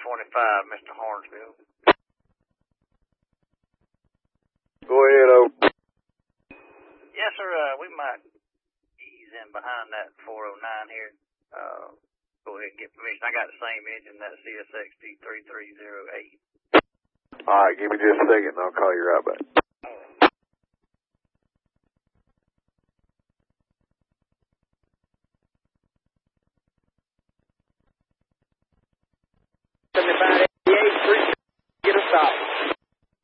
Mr. Hornsville. Go ahead, Yes, sir. We might ease in behind that 409 here. Go ahead and get permission. I got the same engine, that CSXT 3308. All right, give me just a second and I'll call you right back.